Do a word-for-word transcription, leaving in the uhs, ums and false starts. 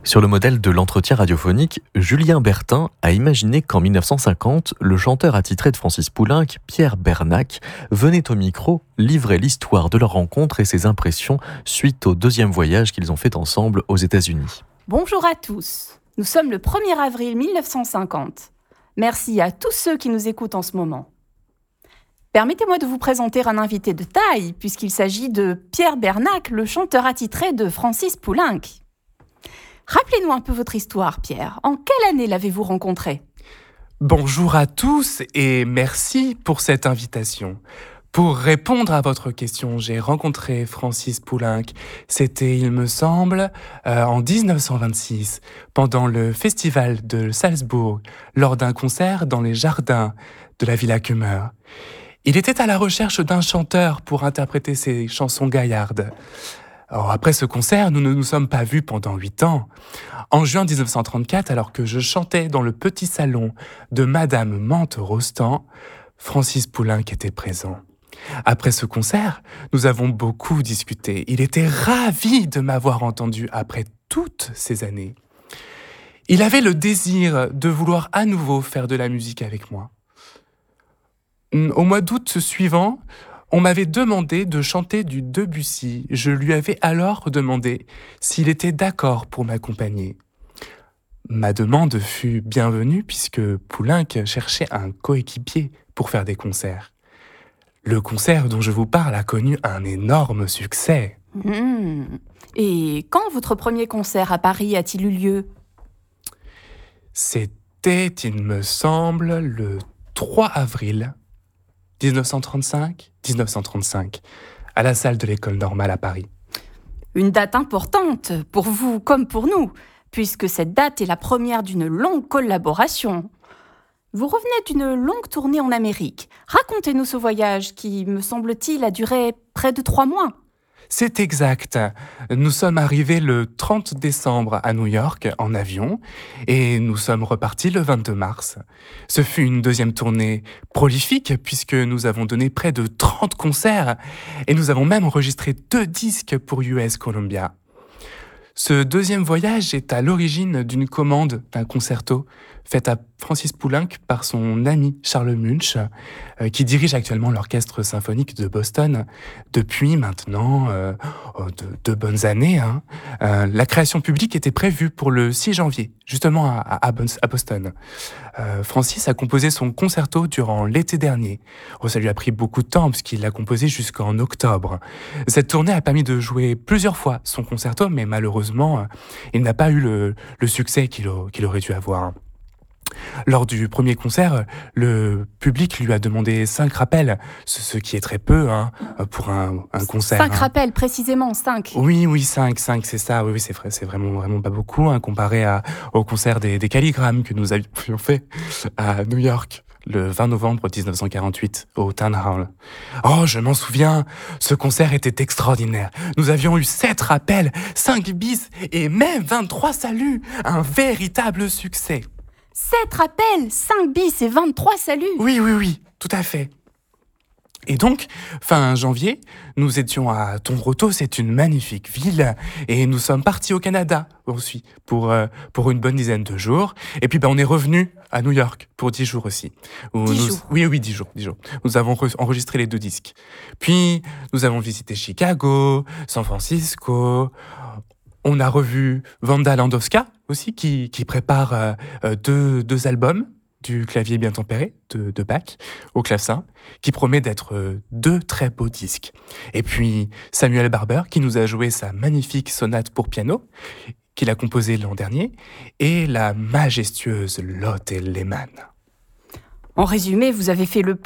Sur le modèle de l'entretien radiophonique, Julien Bertin a imaginé qu'en mille neuf cent cinquante, le chanteur attitré de Francis Poulenc, Pierre Bernac, venait au micro livrer l'histoire de leur rencontre et ses impressions suite au deuxième voyage qu'ils ont fait ensemble aux États-Unis. Bonjour à tous, nous sommes le premier avril mille neuf cent cinquante. Merci à tous ceux qui nous écoutent en ce moment. Permettez-moi de vous présenter un invité de taille, puisqu'il s'agit de Pierre Bernac, le chanteur attitré de Francis Poulenc. Rappelez-nous un peu votre histoire, Pierre. En quelle année l'avez-vous rencontré ? Bonjour à tous et merci pour cette invitation. Pour répondre à votre question, j'ai rencontré Francis Poulenc. C'était, il me semble, euh, en dix-neuf cent vingt-six, pendant le festival de Salzbourg, lors d'un concert dans les jardins de la Villa Kummer. Il était à la recherche d'un chanteur pour interpréter ses chansons gaillardes. Alors, après ce concert, nous ne nous sommes pas vus pendant huit ans. En juin dix-neuf cent trente-quatre, alors que je chantais dans le petit salon de Madame Mante-Rostand, Francis Poulenc était présent. Après ce concert, nous avons beaucoup discuté. Il était ravi de m'avoir entendu après toutes ces années. Il avait le désir de vouloir à nouveau faire de la musique avec moi. Au mois d'août suivant, on m'avait demandé de chanter du Debussy. Je lui avais alors demandé s'il était d'accord pour m'accompagner. Ma demande fut bienvenue puisque Poulenc cherchait un coéquipier pour faire des concerts. Le concert dont je vous parle a connu un énorme succès. Mmh. Et quand votre premier concert à Paris a-t-il eu lieu ? C'était, il me semble, le trois avril dix-neuf cent trente-cinq, dix-neuf cent trente-cinq, à la salle de l'École normale à Paris. Une date importante, pour vous comme pour nous, puisque cette date est la première d'une longue collaboration. Vous revenez d'une longue tournée en Amérique. Racontez-nous ce voyage qui, me semble-t-il, a duré près de trois mois. C'est exact. Nous sommes arrivés le trente décembre à New York en avion et nous sommes repartis le vingt-deux mars. Ce fut une deuxième tournée prolifique puisque nous avons donné près de trente concerts et nous avons même enregistré deux disques pour U S Columbia. Ce deuxième voyage est à l'origine d'une commande d'un concerto faite à Francis Poulenc par son ami Charles Munch, euh, qui dirige actuellement l'Orchestre symphonique de Boston depuis maintenant euh, de, de bonnes années. Hein. Euh, la création publique était prévue pour le six janvier, justement à, à, à Boston. Euh, Francis a composé son concerto durant l'été dernier. Oh, ça lui a pris beaucoup de temps puisqu'il l'a composé jusqu'en octobre. Cette tournée a permis de jouer plusieurs fois son concerto, mais malheureusement, euh, il n'a pas eu le, le succès qu'il, a, qu'il aurait dû avoir. Lors du premier concert, le public lui a demandé cinq rappels, ce qui est très peu hein, pour un, un concert. Cinq hein. rappels, précisément, cinq. Oui, oui, cinq, cinq, c'est ça. Oui, oui, c'est vrai, c'est vraiment, vraiment pas beaucoup hein, comparé à, au concert des, des Calligrammes que nous avions fait à New York le vingt novembre dix-neuf cent quarante-huit au Town Hall. Oh, je m'en souviens, ce concert était extraordinaire. Nous avions eu sept rappels, cinq bis et même vingt-trois saluts. Un véritable succès. Sept rappels, cinq bis et vingt-trois saluts. Oui, oui, oui, tout à fait. Et donc, fin janvier, nous étions à Toronto, c'est une magnifique ville, et nous sommes partis au Canada aussi pour, euh, pour une bonne dizaine de jours. Et puis, ben, on est revenu à New York pour dix jours aussi. Où dix nous... jours Oui, oui, dix jours, dix jours. Nous avons re- enregistré les deux disques. Puis, nous avons visité Chicago, San Francisco. On a revu Wanda Landowska aussi, qui, qui prépare euh, deux, deux albums du clavier bien tempéré de, de Bach au clavecin, qui promet d'être euh, deux très beaux disques. Et puis Samuel Barber, qui nous a joué sa magnifique sonate pour piano, qu'il a composée l'an dernier, et la majestueuse Lotte Lehmann. En résumé, vous avez fait le